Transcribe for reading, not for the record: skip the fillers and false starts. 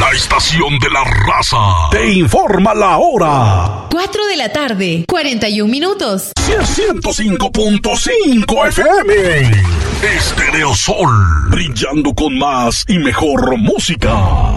La estación de la raza te informa la hora. 4 de la tarde, 41 minutos. 105.5 FM. Stereo Sol, brillando con más y mejor música.